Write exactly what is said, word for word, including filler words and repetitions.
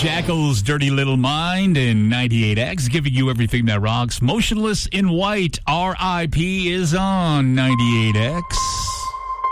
Jackal's Dirty Little Mind in ninety-eight X, giving you everything that rocks. Motionless in White, R I P is on ninety-eight X.